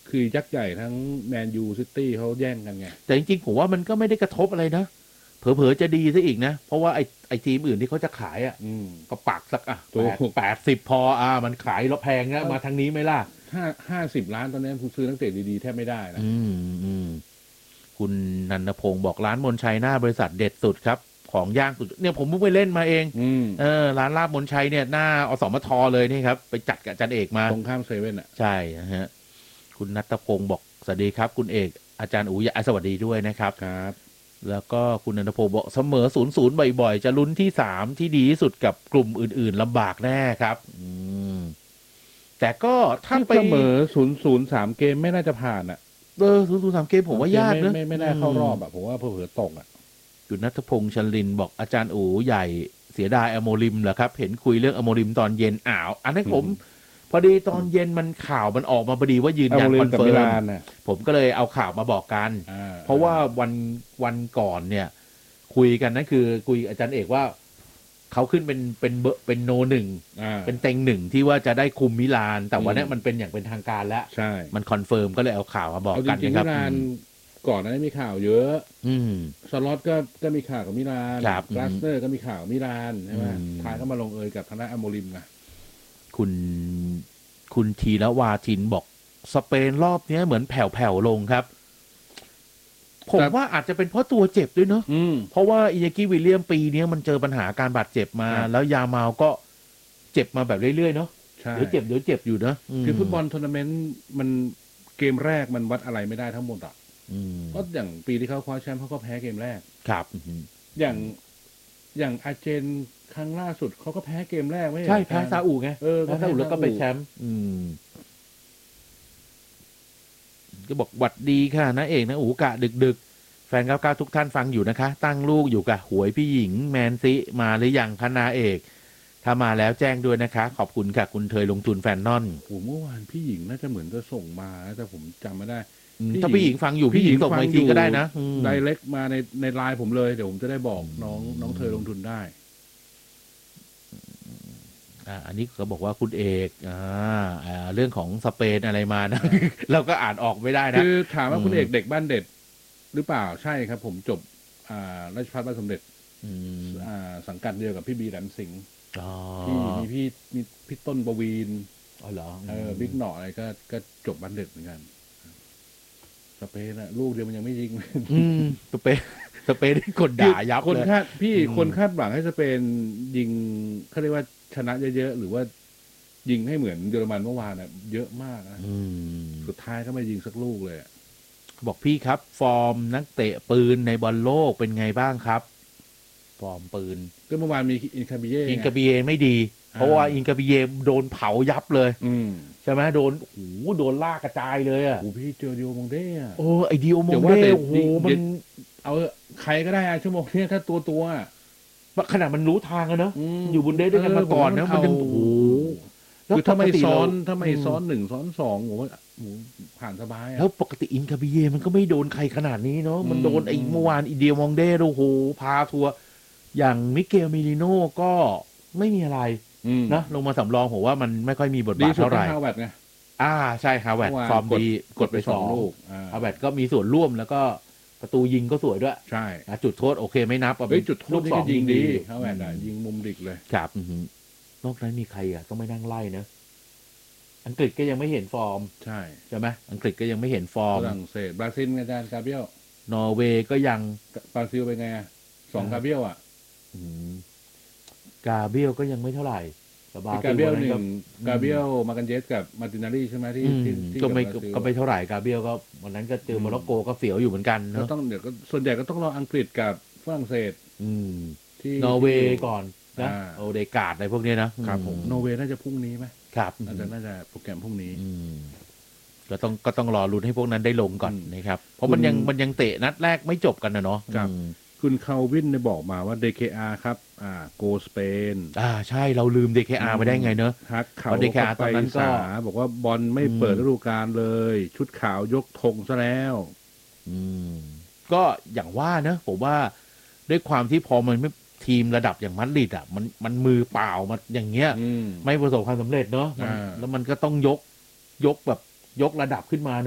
คือยักษ์ใหญ่ทั้งแมนยูซิตี้เขาแย่งกันไงแต่จริงๆผมว่ามันก็ไม่ได้กระทบอะไรนะเผลอๆจะดีซะอีกนะเพราะว่าไอ้ทีมอื่นที่เขาจะขายก็ปักสัก80พอมันขายแล้วแพงนะมาทางนี้ไหมล่ะ 50 ล้านตอนนี้คุณซื้อนักเตะดีๆแทบไม่ได้นะคุณนันทพงศ์บอกร้านมนชัยหน้าบริษัทเด็ดสุดครับของย่างสุดเนี่ยผมเพิ่งไปเล่นมาเองร้านลาบมนชัยเนี่ยหน้าอสมทเลยนี่ครับไปจัดกับอาจารย์เอกมาตรงข้ามเซเว่นใช่นะฮะคุณนัทพงศ์บอกสวัสดีครับคุณเอกอาจารย์อู๋สวัสดีด้วยนะครับครับแล้วก็คุณนันทพงศ์บอกเสมอ0-0บ่อยๆจะลุ้นที่3ที่ดีที่สุดกับกลุ่มอื่นๆลำบากแน่ครับแต่ก็ถ้าไปเสมอ0-3เกมไม่น่าจะผ่าน 0-3เกมผมว่ายากนะไม่น่าเข้ารอบผมว่าเผลอๆตกคุณนัทพงศ์ชลินบอกอาจารย์อู๋ใหญ่เสียดายอโมริมเหรอครับเห็นคุยเรื่องอโมริมตอนเย็นอันนั้นผมพอดีตอนเย็นมันข่าวมันออกมาพอดีว่ายืนยันคอนเฟิร์มผมก็เลยเอาข่าวมาบอกกันเพราะว่าวันก่อนเนี่ยคุยกันนั่นคือคุยอาจารย์เอกว่าเขาขึ้นเป็นโนหนึ่งเป็นเต็งหนึ่งที่ว่าจะได้คุมมิลานแต่วันนี้มันเป็นอย่างเป็นทางการแล้วใช่มันคอนเฟิร์มก็เลยเอาข่าวมาบอกกันนะครับมิลานก่อนหน้านี้มีข่าวเยอะสล็อตก็มีข่าวกับมิลานกลาสเนอร์ก็มีข่าวมิลานใช่ไหมท้ายก็มาลงเอยกับทางด้านอโมริมนะคุณทีละวาทินบอกสเปนรอบนี้เหมือนแผ่วๆลงครับผมว่าอาจจะเป็นเพราะตัวเจ็บด้วยเนาะเพราะว่าอิยากิวิลเลียมปีนี้มันเจอปัญหาการบาดเจ็บมาแล้วยาเมาก็เจ็บมาแบบเรื่อยๆเนาะเดี๋ยวเจ็บอยู่นะคือฟุตบอลทัวร์นาเมนต์มันเกมแรกมันวัดอะไรไม่ได้ทั้งหมดเพราะอย่างปีที่เขาคว้าแชมป์เขาก็แพ้เกมแรกครับอย่างอาร์เจนครั้งล่าสุดเขาก็แพ้เกมแรกไม่ใช่แพ้ซาอุไงแพ้ซาอุแล้วก็เป็นแชมป์ก็บอกหวัดดีค่ะนะเอกนะกะดึกแฟน99ทุกท่านฟังอยู่นะคะตั้งลูกอยู่กับหวยพี่หญิงแมนซิมาหรือยังคะนาเอกถ้ามาแล้วแจ้งด้วยนะคะขอบคุณค่ะคุณเทยลงทุนแฟนนอนเมื่อวานพี่หญิงน่าจะเหมือนจะส่งมาแต่ผมจำไม่ได้ถ้าพี่หญิงฟังอยู่พี่หญิงส่งมาทีก็ได้นะไดเรกมาในไลน์ผมเลยเดี๋ยวผมจะได้บอกน้องเธอลงทุนได้อันนี้ก็บอกว่าคุณเอกเรื่องของสเปนอะไรมานะเราก็อ่านออกไม่ได้นะคือถามว่าคุณเอกเด็กบ้านเด็ดหรือเปล่าใช่ครับผมจบราชภัฏบ้านสมเด็จสังกัดเดียวกับพี่บีแหลมสิงห์มีพี่ต้นประวีนเหรอบิ๊กหน่ออะไรก็จบบ้านเด็ดเหมือนกันสเปนลูกเดียวมันยังไม่ยิงสเปนที่กดด่ายับเลยคนคาดหวังให้สเปนยิงเขาเรียกว่าชนะเยอะๆหรือว่ายิงให้เหมือนเยอรมันเมื่อวานเยอะมากนะสุดท้ายก็ไม่ยิงสักลูกเลยบอกพี่ครับฟอร์มนักเตะปืนในบอลโลกเป็นไงบ้างครับฟอร์มปืนก็เมื่อวานมีอินคาบิเย่ไม่ดีเพราะว่าอินคาบิเย่โดนเผายับเลยใช่ไหมโดนลากกระจายเลยพี่เจอดิโอมงเด้ไอดิโอมงเด้มันเอาใครก็ได้ชั่วโมงนี้ถ้าตัวขนาดมันรู้ทางอะเนอะอยู่บุนเดสด้วยกันมาก่อนนะมันยังคือถ้าไม่ซ้อน1 ซ้อน 2ผมว่าผ่านสบายแล้วปกติอินคาบิเย่มันก็ไม่โดนใครขนาดนี้เนาะมันโดนไอเมื่อวานอีเดียมองเด้พาทัวร์อย่างมิเกลมิลิโน่ก็ไม่มีอะไรนะลงมาสำรองผมว่ามันไม่ค่อยมีบทบาทเท่าไหร่ฮาวเวิร์ดไงใช่ฮาวเวิร์ดฟอร์มดีกดไป2 ลูกฮาวเวิร์ดก็มีส่วนร่วมแล้วก็ประตูยิงก็สวยด้วยใช่จุดโทษโอเคไม่นับจุดโทษก็ยิงดีฮาวเวิร์ดยิงมุมดิกเลยครับนอกนั้นมีใครต้องไม่นั่งไล่นะอังกฤษก็ยังไม่เห็นฟอร์มใช่ไหมอังกฤษก็ยังไม่เห็นฟอร์มฝรั่งเศสบราซิลอาจารย์กาเบียลนอร์เวย์ก็ยังบราซิลเป็นไง2กาเบียลกาเบียลก็ยังไม่เท่าไหร่กาเบียล1กาเบียลมากันเยสกับมาร์ตินารีใช่ไหมที่ก็ไม่เท่าไหร่กาเบียลก็วันนั้นก็เจอโมร็อกโกก็เสียวอยู่เหมือนกันเนาะเดี๋ยวก็ส่วนใหญ่ก็ต้องรออังกฤษกับฝรั่งเศสที่นอร์เวย์ก่อนนะโอเดกาดอะไรพวกนี้นะครับผมนอร์เวย์น่าจะพรุ่งนี้ไหมครับน่าจะโปรแกรมพรุ่งนี้ก็ต้องรอลุ้นให้พวกนั้นได้ลงก่อนนะครับเพราะมันยังเตะนัดแรกไม่จบกันนะเนาะคุณคาวินได้บอกมาว่า DKR ครับโกสเปนใช่เราลืม DKR ไปได้ไงเนอะฮักเขาตอนนั้นก็บอกว่าบอลไม่เปิดฤดูกาลเลยชุดขาวยกธงซะแล้วก็อย่างว่านะผมว่าด้วยความที่พอมันไม่ทีมระดับอย่างมัดริดมันมือเปล่ามาอย่างเงี้ยไม่ประสบความสำเร็จเนาะแล้วมันก็ต้องยกแบบยกระดับขึ้นมา